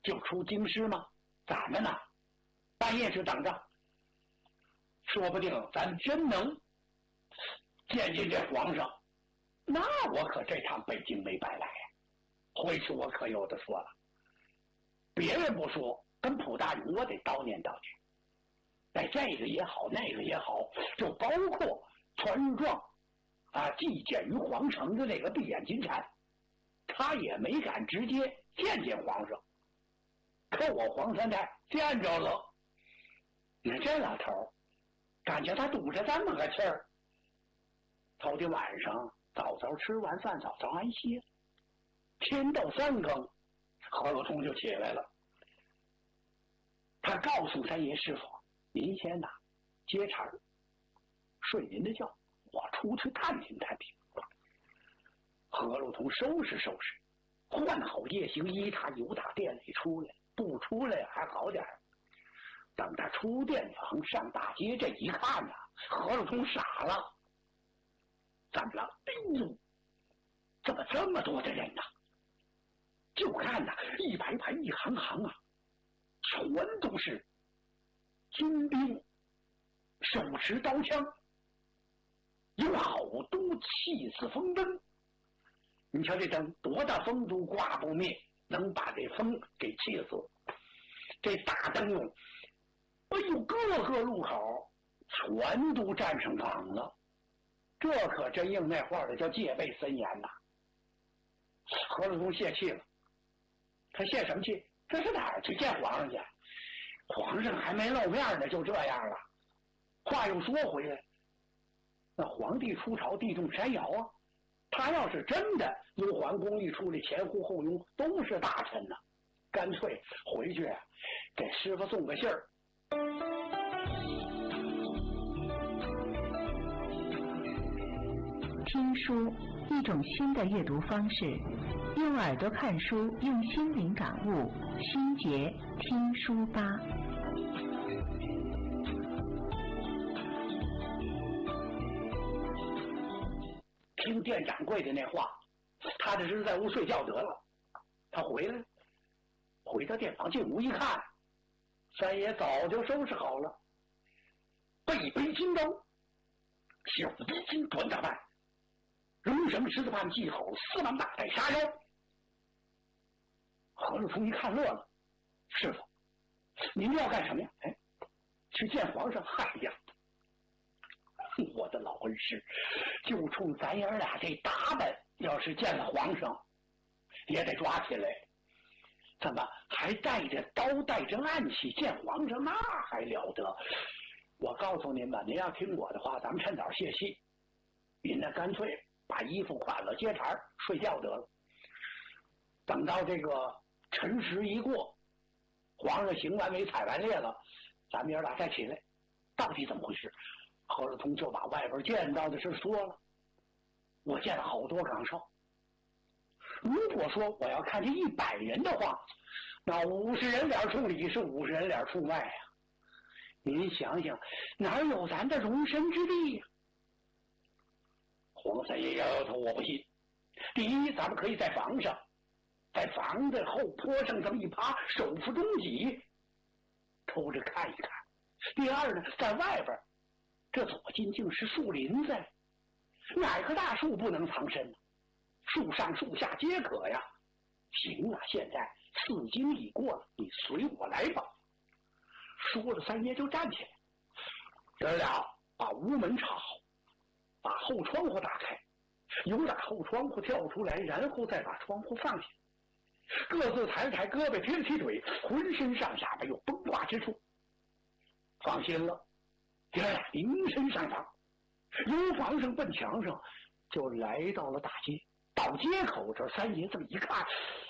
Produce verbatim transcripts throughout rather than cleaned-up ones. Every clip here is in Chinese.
就出京师吗？咱们呢，半夜去等着，说不定咱真能见见这皇上，那我可这趟北京没白来呀。回去我可有的说了，别人不说，跟蒲大勇我得叨念叨念。哎，这个也好，那个也好，就包括传日状啊，寄见于皇城的那个闭眼金蝉，他也没敢直接见见皇上，可我黄三太见着了。你看这老头，感觉他堵着这么个气儿。头天晚上早早吃完饭，早早安歇，天到三更，何老通就起来了。他告诉三爷师傅，您先呐接茬睡您的觉，我出去探听探听。何老通收拾收拾，换好夜行衣，他由打店里出来，不出来还好点儿。等他出店房上大街，这一看呐、啊，何老通傻了。怎么了？哎呦，怎么这么多的人呐？就看呐，一排排一行行啊，全都是军兵，手持刀枪，有好多气势风灯。你瞧这灯多大风都刮不灭，能把这风给气死。这大灯笼，哎呦，各个路口全都站上岗了。这可真应那话的叫戒备森严呐。何老通泄气了，他泄什么气？这是哪儿去见皇上去？皇上还没露面呢，就这样了。话又说回来，那皇帝出朝地动山摇啊，他要是真的由皇宫一出来，前呼后拥都是大臣呢，干脆回去给师傅送个信儿。 听书，一种新的阅读方式，用耳朵看书，用心灵感悟，心结听书吧。 听店掌柜的那话，他这是在屋睡觉得了。他回来，回到店房进屋一看，三爷早就收拾好了，背背金刀，小衣襟短打扮，荣绳十字畔系好，四万大带杀腰。何老通一看乐了，师傅，您要干什么呀？哎，去见皇上。嗨呀，我的老恩师，就冲咱爷俩这打扮，要是见了皇上，也得抓起来。怎么还带着刀带着暗器见皇上，那还了得。我告诉您吧，您要听我的话，咱们趁早歇息。您呢干脆把衣服换了，接茬睡觉得了。等到这个辰时一过，皇上行完没采完猎了，咱们爷俩再起来，到底怎么回事？何老通就把外边见到的事说了。我见了好多岗哨，如果说我要看见一百人的话，那五十人脸处里是五十人脸处外呀、啊。您想想，哪有咱的容身之地呀、啊？黄三爷摇摇头，我不信。第一，咱们可以在房上，在房的后坡上这么一趴，手扶中脊，偷着看一看。第二呢，在外边，这左近竟是树林子，哪棵大树不能藏身呢？树上树下皆可呀。行了，现在四更已过了，你随我来吧。说了，三爷就站起来，爷俩把屋门插好，把后窗户打开，由打后窗户跳出来，然后再把窗户放下，各自抬抬胳膊，提起腿，浑身上下没有崩挂之处。放心了，爷俩凌身上房，由房上奔墙上，就来到了大街。到街口这，三爷这么一看，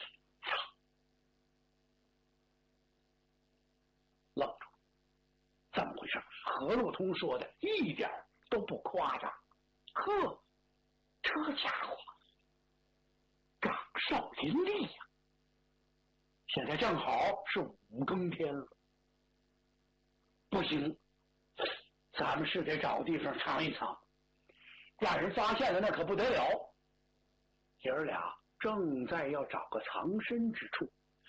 愣住，怎么回事？何洛通说的一点都不夸张。呵，这家伙岗哨林立呀！现在正好是五更天了，不行，咱们是得找地方藏一藏，让人发现了那可不得了。爷儿俩正在要找个藏身之处，